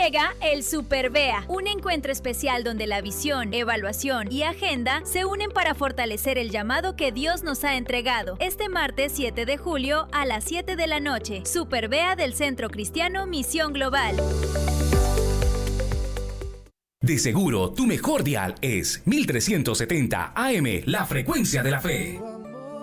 Llega el Super Bea, un encuentro especial donde la visión, evaluación y agenda se unen para fortalecer el llamado que Dios nos ha entregado. Este martes 7 de julio a las 7 de la noche. Super Bea del Centro Cristiano Misión Global. De seguro, tu mejor dial es 1370 AM, la frecuencia de la fe.